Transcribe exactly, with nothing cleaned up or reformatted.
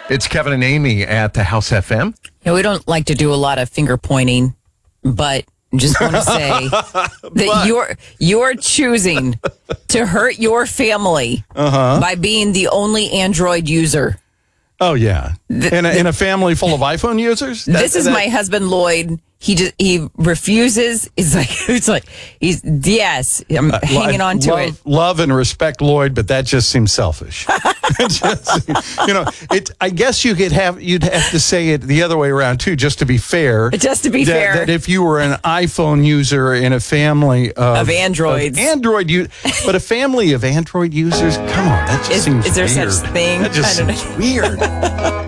It's Kevin and Amy at the House F M. You know, we don't like to do a lot of finger pointing, but just want to say that you're you're choosing to hurt your family Uh-huh. by being the only Android user. Oh, yeah. In a, in a family full of iPhone users? That- This is that- my husband, Lloyd. He just he refuses. It's like it's like he's yes. I'm Uh, hanging I on to love, it. Love and respect Lloyd, but that just seems selfish. It just- you know, it. I guess you could have you'd have to say it the other way around too, just to be fair. Just to be that, fair. that if you were an iPhone user in a family of, Of Androids. of Android, u- but a family of Android users, come on, that just Is- seems is there weird. such thing? That just I don't seems weird.